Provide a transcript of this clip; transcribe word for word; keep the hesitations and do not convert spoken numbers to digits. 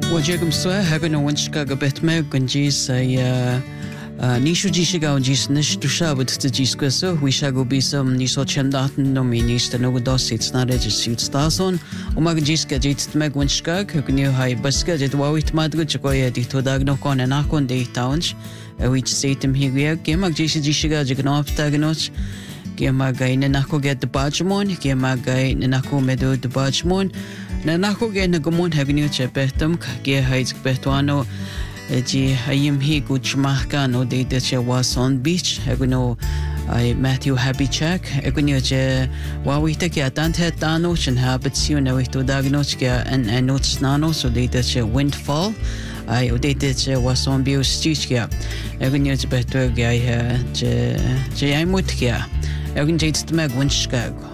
Wajegum swa hagan o wanchka gabet me gunjis ay nisho jishiga unjis nish dusha with the jisqueso we shall go be some niso chendaten no minis the no dos it's not a suit stason o mag jiska jit meg wanchka hugnu hay baska jet wawit madgu chkoya di todagno kon na kon de towns which setem higia gemag jishi jishiga jigno aptagnos Gemagay na nako get the bajmon, gemagay na nako medo the bajmon, na nako get na gumon hagniu chepetum, ge heids betuano, ji ayim hi guchmahkan o de de che was on beach, haguno I Matthew Happy Check, egunio che wawita ki atant het dano chen habits you know to diagnose ke and and notes nano so de de che windfall. I odete che was on bio stitch ke. Egunio che betu ge ai che che ai mut ke. Egun jeit meg winchkag.